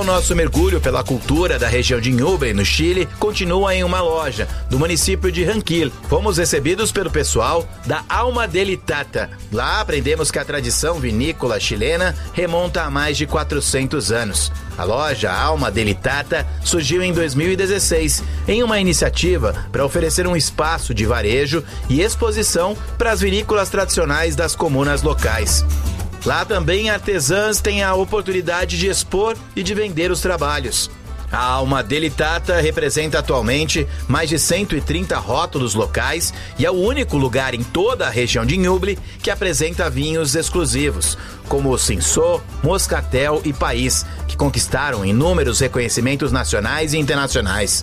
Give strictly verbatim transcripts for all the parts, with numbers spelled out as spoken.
nosso mergulho pela cultura da região de Ñuble, no Chile, continua em uma loja do município de Ranquil. Fomos recebidos pelo pessoal da Alma del Itata. Lá aprendemos que a tradição vinícola chilena remonta a mais de quatrocentos anos. A loja Alma del Itata surgiu em dois mil e dezesseis em uma iniciativa para oferecer um espaço de varejo e exposição para as vinícolas tradicionais das comunas locais. Lá também artesãs têm a oportunidade de expor e de vender os trabalhos. A Alma del Itata representa atualmente mais de cento e trinta rótulos locais e é o único lugar em toda a região de Ñuble que apresenta vinhos exclusivos, como o Cinsault, Moscatel e País, que conquistaram inúmeros reconhecimentos nacionais e internacionais.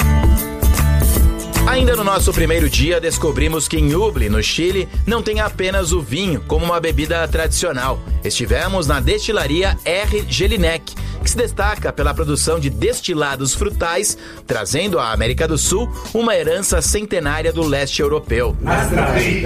Ainda no nosso primeiro dia, descobrimos que em Ñuble, no Chile, não tem apenas o vinho como uma bebida tradicional. Estivemos na destilaria R. Jelinek, que se destaca pela produção de destilados frutais, trazendo à América do Sul uma herança centenária do leste europeu. Nazdraví.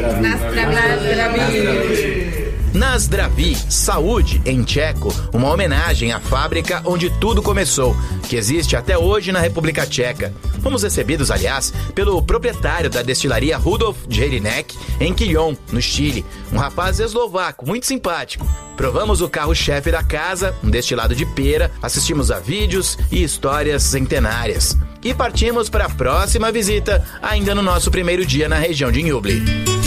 Nazdraví, saúde, em tcheco, uma homenagem à fábrica onde tudo começou, que existe até hoje na República Tcheca. Fomos recebidos, aliás, pelo proprietário da destilaria Rudolf Jelinek, em Quillón, no Chile, um rapaz eslovaco muito simpático. Provamos o carro-chefe da casa, um destilado de pera, assistimos a vídeos e histórias centenárias. E partimos para a próxima visita, ainda no nosso primeiro dia na região de Ñuble.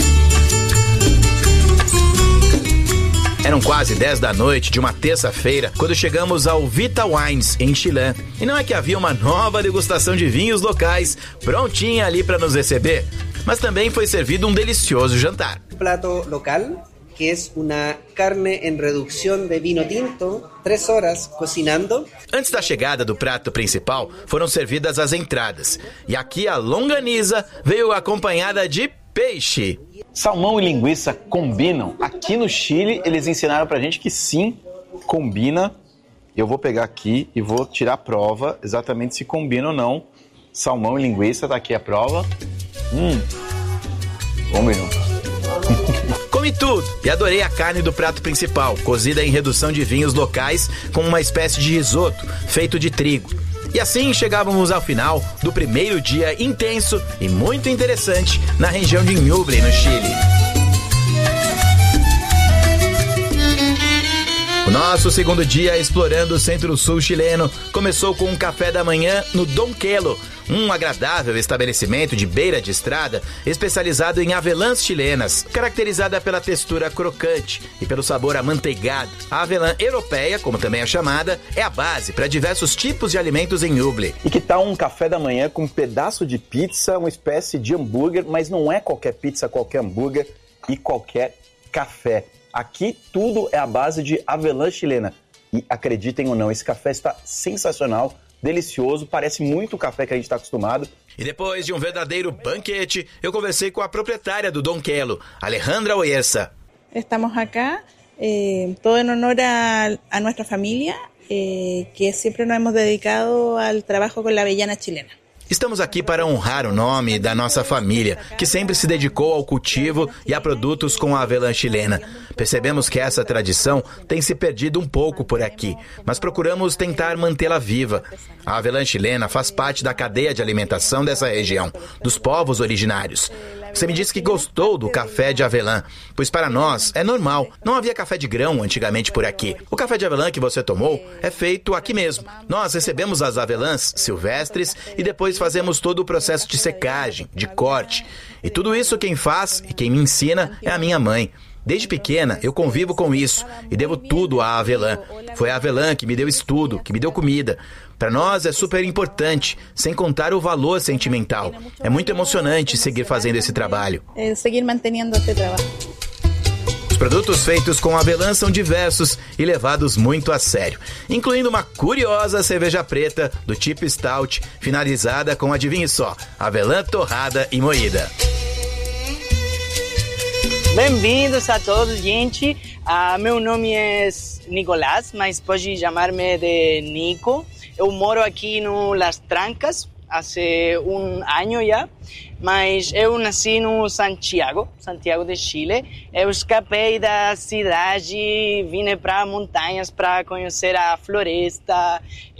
Eram quase dez da noite de uma terça-feira quando chegamos ao Vita Wines, em Chillán. E não é que havia uma nova degustação de vinhos locais prontinha ali para nos receber, mas também foi servido um delicioso jantar. Prato local, que é uma carne em redução de vinho tinto, três horas cozinando. Antes da chegada do prato principal, foram servidas as entradas. E aqui a longaniza veio acompanhada de peixe. Salmão e linguiça combinam? Aqui no Chile, eles ensinaram pra gente que sim, combina. Eu vou pegar aqui e vou tirar a prova exatamente se combina ou não. Salmão e linguiça, tá aqui a prova. Hum, combinou. Comi tudo e adorei a carne do prato principal, cozida em redução de vinhos locais com uma espécie de risoto feito de trigo. E assim chegávamos ao final do primeiro dia intenso e muito interessante na região de Ñuble, no Chile. O nosso segundo dia explorando o centro-sul chileno começou com um café da manhã no Don Quelo, um agradável estabelecimento de beira de estrada especializado em avelãs chilenas, caracterizada pela textura crocante e pelo sabor amanteigado. A avelã europeia, como também é chamada, é a base para diversos tipos de alimentos em Ñuble. E que tal um café da manhã com um pedaço de pizza, uma espécie de hambúrguer, mas não é qualquer pizza, qualquer hambúrguer e qualquer café. Aqui tudo é a base de avelã chilena. E acreditem ou não, esse café está sensacional, delicioso, parece muito o café que a gente está acostumado. E depois de um verdadeiro banquete, eu conversei com a proprietária do Don Quelo, Alejandra Oyesa. Estamos acá, eh, todo en honor a, a nuestra familia, eh, que siempre nos hemos dedicado al trabajo con la avellana chilena. Estamos aqui para honrar o nome da nossa família, que sempre se dedicou ao cultivo e a produtos com a avelã chilena. Percebemos que essa tradição tem se perdido um pouco por aqui, mas procuramos tentar mantê-la viva. A avelã chilena faz parte da cadeia de alimentação dessa região, dos povos originários. Você me disse que gostou do café de avelã, pois para nós é normal. Não havia café de grão antigamente por aqui. O café de avelã que você tomou é feito aqui mesmo. Nós recebemos as avelãs silvestres e depois fazemos todo o processo de secagem, de corte. E tudo isso quem faz e quem me ensina é a minha mãe. Desde pequena, eu convivo com isso e devo tudo à avelã. Foi a avelã que me deu estudo, que me deu comida. Para nós é super importante, sem contar o valor sentimental. É muito emocionante seguir fazendo esse trabalho. É, seguir mantendo esse trabalho. Os produtos feitos com avelã são diversos e levados muito a sério, incluindo uma curiosa cerveja preta do tipo Stout, finalizada com, adivinhe só, avelã torrada e moída. Bem-vindos a todos, gente. Uh, meu nome é Nicolás, mas pode chamar-me de Nico. Eu moro aqui no Las Trancas há um ano já, mas eu nasci no Santiago, Santiago de Chile. Eu escapei da cidade, vim para montanhas para conhecer a floresta.